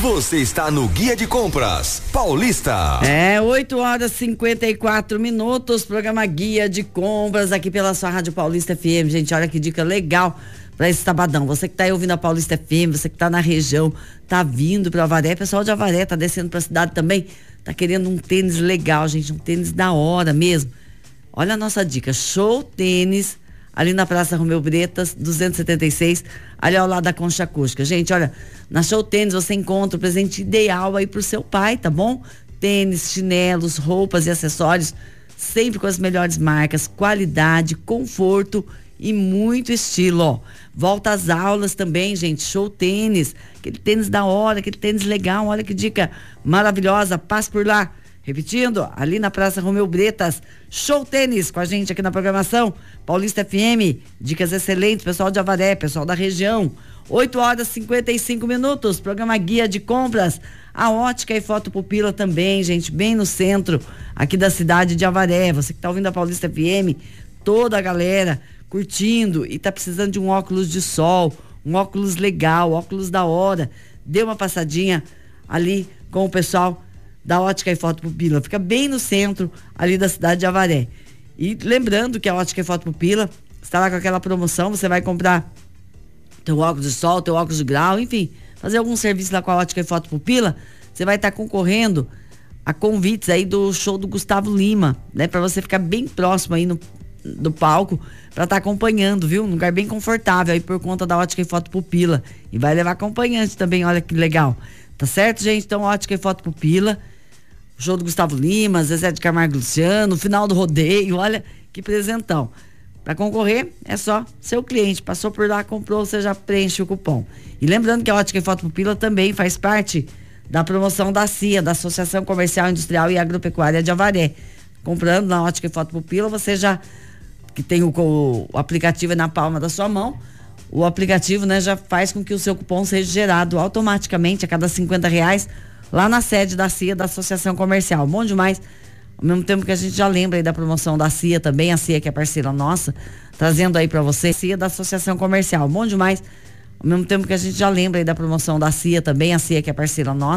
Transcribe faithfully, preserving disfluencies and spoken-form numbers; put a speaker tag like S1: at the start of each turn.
S1: Você está no Guia de Compras Paulista.
S2: É, oito horas e cinquenta e quatro minutos, programa Guia de Compras aqui pela sua Rádio Paulista F M. Gente, olha que dica legal para esse sabadão. Você que tá aí ouvindo a Paulista F M, você que tá na região, tá vindo pra Avaré, pessoal de Avaré tá descendo pra cidade também, tá querendo um tênis legal, gente, um tênis da hora mesmo. Olha a nossa dica, Show Tênis, ali na Praça Romeu Bretas, duzentos e setenta e seis, ali ao lado da Concha Acústica. Gente, olha, na Show Tênis você encontra o presente ideal aí pro seu pai, tá bom? Tênis, chinelos, roupas e acessórios, sempre com as melhores marcas, qualidade, conforto e muito estilo, ó. Volta às aulas também, gente, Show Tênis, aquele tênis da hora, aquele tênis legal, olha que dica maravilhosa, passe por lá. Repetindo, ali na Praça Romeu Bretas, Show Tênis com a gente aqui na programação Paulista F M, dicas excelentes, pessoal de Avaré, pessoal da região. oito horas e cinquenta e cinco minutos, programa Guia de Compras, a Ótica e Foto Pupila também, gente, bem no centro aqui da cidade de Avaré. Você que tá ouvindo a Paulista F M, toda a galera curtindo e tá precisando de um óculos de sol, um óculos legal, óculos da hora, dê uma passadinha ali com o pessoal da Ótica e Foto Pupila, fica bem no centro ali da cidade de Avaré. E lembrando que a Ótica e Foto Pupila está lá com aquela promoção, você vai comprar teu óculos de sol, teu óculos de grau, enfim, fazer algum serviço lá com a Ótica e Foto Pupila, você vai estar concorrendo a convites aí do show do Gustavo Lima, né, para você ficar bem próximo aí no do palco, para estar tá acompanhando, viu? Um lugar bem confortável aí por conta da Ótica e Foto Pupila, e vai levar acompanhante também, olha que legal, tá certo, gente? Então, Ótica e Foto Pupila, show do Gustavo Lima, Zezé de Camargo e Luciano, final do rodeio, olha que presentão. Para concorrer, é só seu cliente, passou por lá, comprou, você já preenche o cupom. E lembrando que a Ótica e Foto Pupila também faz parte da promoção da C I A, da Associação Comercial, Industrial e Agropecuária de Avaré. Comprando na Ótica e Foto Pupila, você já, que tem o, o aplicativo na palma da sua mão, o aplicativo, né, já faz com que o seu cupom seja gerado automaticamente a cada cinquenta reais lá na sede da C I A, da Associação Comercial. Bom demais, ao mesmo tempo que a gente já lembra aí da promoção da C I A também, a C I A que é parceira nossa, trazendo aí pra você, C I A da Associação Comercial. Bom demais, ao mesmo tempo que a gente já lembra aí da promoção da C I A também, a C I A que é parceira nossa.